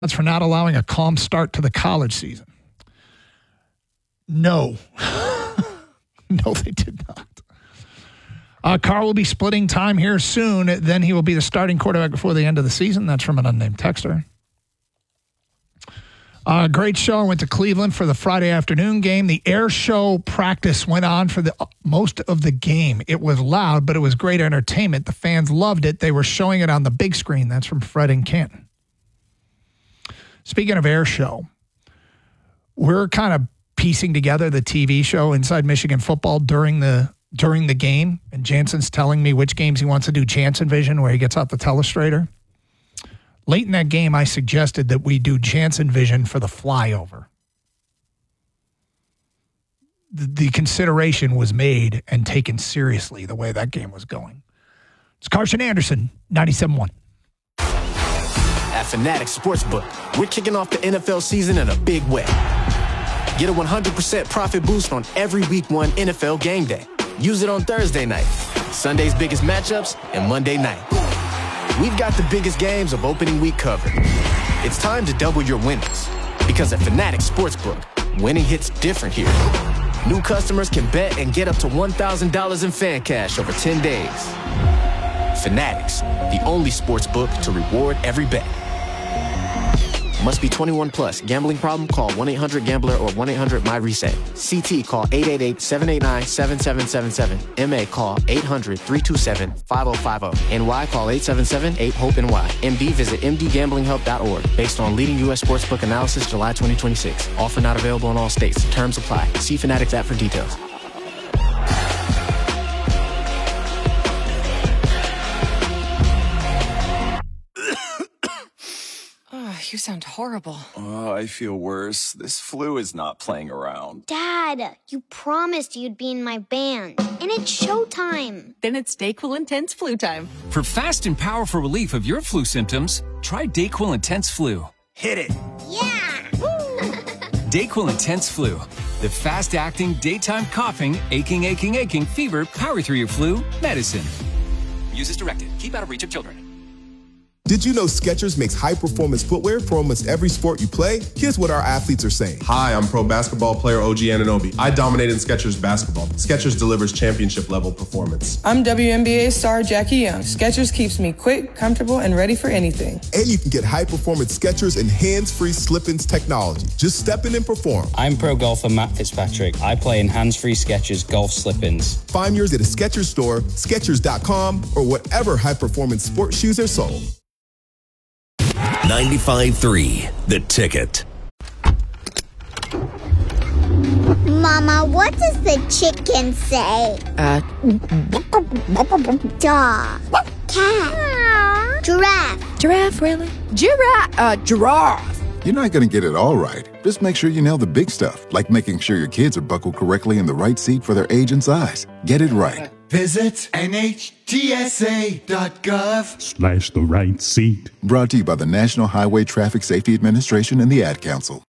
That's for not allowing a calm start to the college season. No. No, they did not. Carr will be splitting time here soon. Then he will be the starting quarterback before the end of the season. That's from an unnamed texter. Great show. I went to Cleveland for the Friday afternoon game. The air show practice went on for the most of the game. It was loud, but it was great entertainment. The fans loved it. They were showing it on the big screen. That's from Fred in Canton. Speaking of air show, we're kind of piecing together the TV show Inside Michigan Football during the game, and Jansen's telling me which games he wants to do Jansen Vision, where he gets out the telestrator. Late in that game, I suggested that we do Jansen Vision for the flyover. The consideration was made and taken seriously the way that game was going. It's Carson Anderson, 97.1. At Fanatics Sportsbook, we're kicking off the NFL season in a big way. Get a 100% profit boost on every Week 1 NFL game day. Use it on Thursday night, Sunday's biggest matchups, and Monday night. We've got the biggest games of opening week covered. It's time to double your winnings. Because at Fanatics Sportsbook, winning hits different here. New customers can bet and get up to $1,000 in fan cash over 10 days. Fanatics, the only sportsbook to reward every bet. Must be 21 plus. Gambling problem? Call 1-800-GAMBLER or 1-800-MY-RESET. CT, call 888-789-7777. MA, call 800-327-5050. NY, call 877-8-HOPE-NY. MD, visit mdgamblinghelp.org. Based on leading U.S. sportsbook analysis, July 2026. Offer not available in all states. Terms apply. See Fanatics app for details. You sound horrible. Oh, I feel worse. This flu is not playing around. Dad, you promised you'd be in my band. And it's showtime. Then it's DayQuil Intense Flu time. For fast and powerful relief of your flu symptoms, try DayQuil Intense Flu. Hit it. Yeah! DayQuil Intense Flu. The fast-acting, daytime coughing, aching, fever, power through your flu medicine. Use as directed. Keep out of reach of children. Did you know Skechers makes high-performance footwear for almost every sport you play? Here's what our athletes are saying. Hi, I'm pro basketball player OG Anunoby. I dominate in Skechers basketball. Skechers delivers championship-level performance. I'm WNBA star Jackie Young. Skechers keeps me quick, comfortable, and ready for anything. And you can get high-performance Skechers and hands-free slip-ins technology. Just step in and perform. I'm pro golfer Matt Fitzpatrick. I play in hands-free Skechers golf slip-ins. Find yours at a Skechers store, Skechers.com, or whatever high-performance sports shoes are sold. 95.3, The Ticket. Mama, what does the chicken say? Dog. Cat. Giraffe. Giraffe, really? Giraffe. You're not going to get it all right. Just make sure you nail the big stuff, like making sure your kids are buckled correctly in the right seat for their age and size. Get it right. Visit NHTSA.gov/the right seat. Brought to you by the National Highway Traffic Safety Administration and the Ad Council.